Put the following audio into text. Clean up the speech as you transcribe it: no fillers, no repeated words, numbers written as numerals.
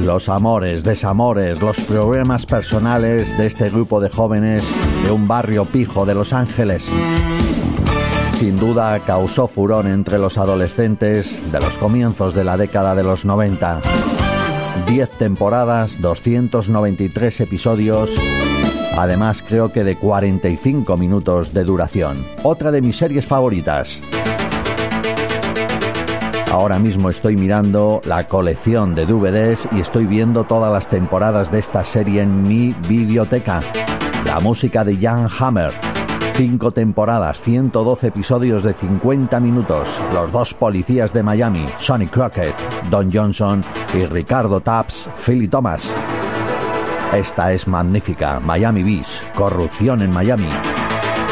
Los amores, desamores, los problemas personales de este grupo de jóvenes de un barrio pijo de Los Ángeles. Sin duda causó furor entre los adolescentes de los comienzos de la década de los 90. 10 temporadas, 293 episodios, además creo que de 45 minutos de duración. Otra de mis series favoritas. Ahora mismo estoy mirando la colección de DVDs y estoy viendo todas las temporadas de esta serie en mi biblioteca. La música de Jan Hammer. 5 temporadas, 112 episodios de 50 minutos. Los dos policías de Miami, Sonny Crockett, Don Johnson y Ricardo Tubbs, Philly Thomas. Esta es magnífica. Miami Beach, corrupción en Miami.